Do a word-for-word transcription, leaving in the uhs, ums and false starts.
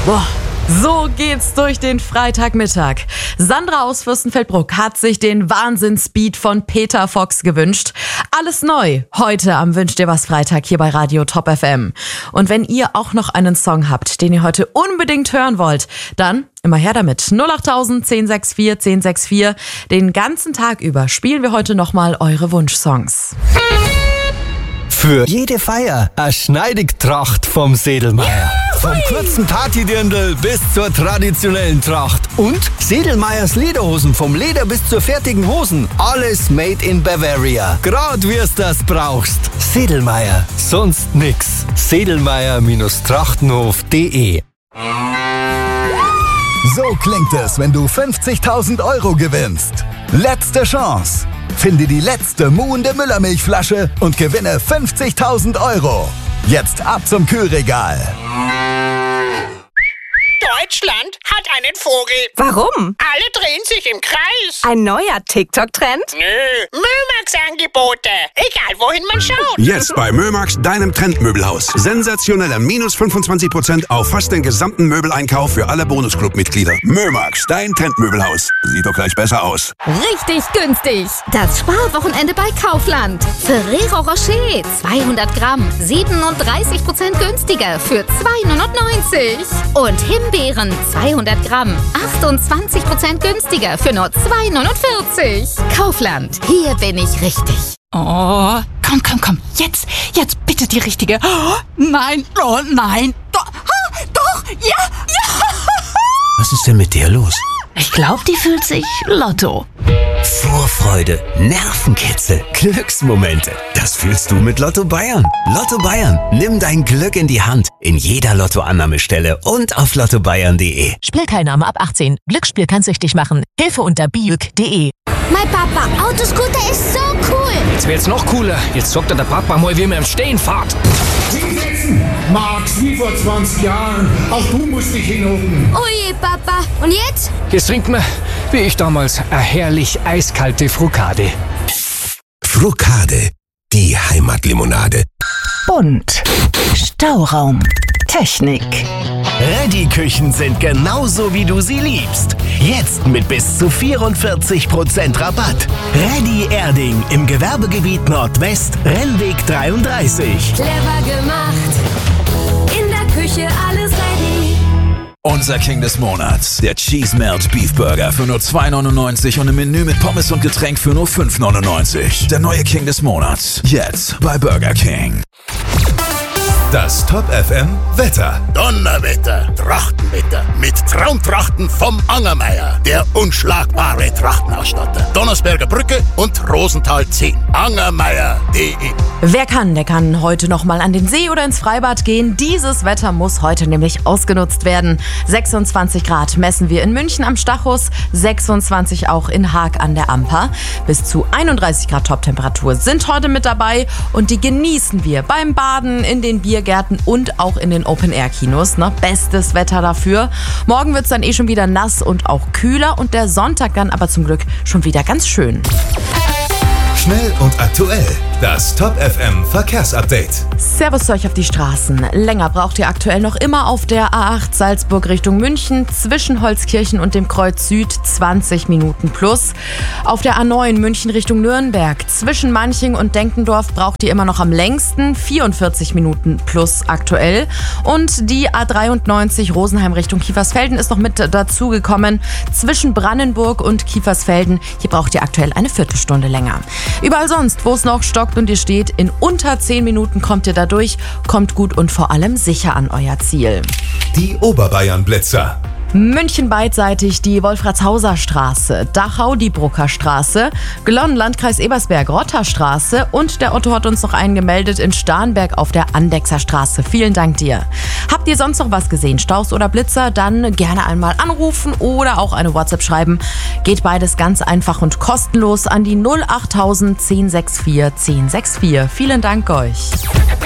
Boah. So geht's durch den Freitagmittag. Sandra aus Fürstenfeldbruck hat sich den Wahnsinnsspeed von Peter Fox gewünscht. Alles neu heute am Wünsch dir was Freitag hier bei Radio Top F M. Und wenn ihr auch noch einen Song habt, den ihr heute unbedingt hören wollt, dann immer her damit. null acht tausend, zehn sechs vier, zehn sechs vier. Den ganzen Tag über spielen wir heute nochmal eure Wunschsongs. Für jede Feier eine Schneidigtracht vom Sedelmeier. Vom kurzen Partydirndl bis zur traditionellen Tracht. Und Sedelmeiers Lederhosen, vom Leder bis zur fertigen Hosen. Alles made in Bavaria. Grad wie's das brauchst. Sedelmeier, sonst nix. sedelmeier Trachtenhof punkt de. So klingt es, wenn du fünfzigtausend Euro gewinnst. Letzte Chance. Finde die letzte muhende Müllermilchflasche und gewinne fünfzigtausend Euro. Jetzt ab zum Kühlregal. Deutschland hat einen Vogel. Warum? Alle drehen sich im Kreis. Ein neuer TikTok-Trend? Nö, Mömax-Angebote. Egal, wohin man schaut. Jetzt bei Mömax, deinem Trendmöbelhaus. Sensationeller minus fünfundzwanzig Prozent auf fast den gesamten Möbeleinkauf für alle Bonusclub-Mitglieder. Mömax, dein Trendmöbelhaus. Sieht doch gleich besser aus. Richtig günstig. Das Sparwochenende bei Kaufland. Ferrero Rocher, zweihundert Gramm, siebenunddreißig Prozent günstiger für zwei neunundneunzig. Und Himbeeren, zweihundert Gramm, achtundzwanzig Prozent günstiger für nur zwei neunundvierzig. Kaufland, hier bin ich richtig. Oh, komm, komm, komm. Jetzt, jetzt bitte die richtige. Oh, nein, oh nein. Doch, oh, doch, ja, ja. Was ist denn mit der los? Ich glaube, die fühlt sich Lotto. Vorfreude, Nervenkitzel, Glücksmomente. Das fühlst du mit Lotto Bayern. Lotto Bayern, nimm dein Glück in die Hand. In jeder Lottoannahmestelle und auf lotto bayern punkt de. Spielteilnahme ab achtzehn. Glücksspiel kann süchtig machen. Hilfe unter biüg punkt de. Mein Papa, Autoscooter ist so cool. Jetzt wird's noch cooler. Jetzt sagt er der Papa mal, wie man im Stehen fährt. Max, wie vor zwanzig Jahren. Auch du musst dich hinhocken. Oje, Papa. Und jetzt? Jetzt trinkt man, wie ich damals, eine herrlich eiskalte Frucade. Frucade, die Heimatlimonade. Bunt. Stauraum. Technik. Reddy-Küchen sind genauso, wie du sie liebst. Jetzt mit bis zu vierundvierzig Prozent Rabatt. Reddy Erding im Gewerbegebiet Nordwest, Rennweg dreiunddreißig. Clever gemacht. In der Küche alles ready. Unser King des Monats, der Cheese Melt Beef Burger für nur zwei neunundneunzig und im Menü mit Pommes und Getränk für nur fünf neunundneunzig. Der neue King des Monats, jetzt bei Burger King. Das Top F M Wetter. Donnerwetter, Trachtenwetter mit Traumtrachten vom Angermeier, der unschlagbare Trachtenausstatter. Donnersberger Brücke und Rosenthal zehn. Angermeier punkt de. Wer kann, der kann heute noch mal an den See oder ins Freibad gehen. Dieses Wetter muss heute nämlich ausgenutzt werden. sechsundzwanzig Grad messen wir in München am Stachus, sechsundzwanzig auch in Haag an der Amper. Bis zu einunddreißig Grad Toptemperatur sind heute mit dabei und die genießen wir beim Baden, in den Biergärten und auch in den Open-Air-Kinos. Ne? Bestes Wetter dafür. Morgen wird es dann eh schon wieder nass und auch kühler und der Sonntag dann aber zum Glück schon wieder ganz schön. Schnell und aktuell. Das Top F M Verkehrsupdate. Servus zu euch auf die Straßen. Länger braucht ihr aktuell noch immer auf der A acht Salzburg Richtung München zwischen Holzkirchen und dem Kreuz Süd zwanzig Minuten plus. Auf der A neun München Richtung Nürnberg zwischen Manching und Denkendorf braucht ihr immer noch am längsten vierundvierzig Minuten plus aktuell. Und die A dreiundneunzig Rosenheim Richtung Kiefersfelden ist noch mit dazugekommen. Zwischen Brandenburg und Kiefersfelden, hier braucht ihr aktuell eine Viertelstunde länger. Überall sonst, wo es noch stockt und ihr steht, in unter zehn Minuten kommt ihr da durch, kommt gut und vor allem sicher an euer Ziel. Die Oberbayern-Blitzer. München beidseitig die Wolfratshauser Straße, Dachau die Brucker Straße, Glonn Landkreis Ebersberg Rotter Straße und der Otto hat uns noch einen gemeldet in Starnberg auf der Andechser Straße. Vielen Dank dir. Habt ihr sonst noch was gesehen, Staus oder Blitzer, dann gerne einmal anrufen oder auch eine WhatsApp schreiben. Geht beides ganz einfach und kostenlos an die null acht tausend, zehn sechs vier, zehn sechs vier. Vielen Dank euch.